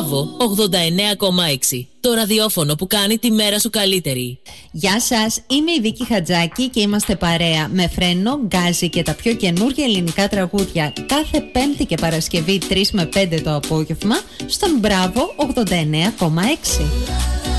Μπράβο 89,6. Το ραδιόφωνο που κάνει τη μέρα σου καλύτερη. Γεια σας, είμαι η Βίκη Χατζάκη και είμαστε παρέα με Φρένο, Γκάζι και τα πιο καινούργια ελληνικά τραγούδια κάθε Πέμπτη και Παρασκευή 3 με 5 το απόγευμα στον Μπράβο 89,6.